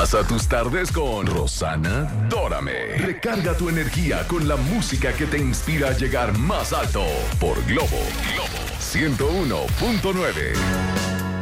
Pasa tus tardes con Rosana Dórame. Recarga tu energía con la música que te inspira a llegar más alto por Globo 101.9.